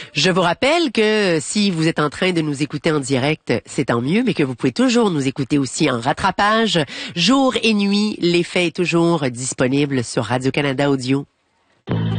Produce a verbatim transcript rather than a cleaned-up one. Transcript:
Je vous rappelle que si vous êtes en train de nous écouter en direct, c'est tant mieux, mais que vous pouvez toujours nous écouter aussi en rattrapage. Jour et nuit, l'effet est toujours disponible sur Radio-Canada Audio.